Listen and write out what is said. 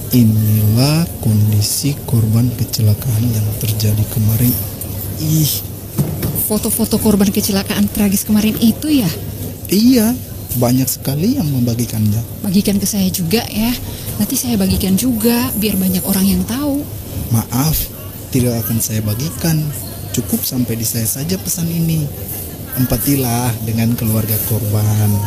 Inilah kondisi korban kecelakaan yang terjadi kemarin. Ih, Foto-foto korban kecelakaan tragis kemarin itu ya? iya, banyak sekali yang membagikannya. Bagikan ke saya juga ya. Nanti saya bagikan juga biar banyak orang yang tahu. Maaf, tidak akan saya bagikan. Cukup sampai di saya saja pesan ini. Empatilah dengan keluarga korban.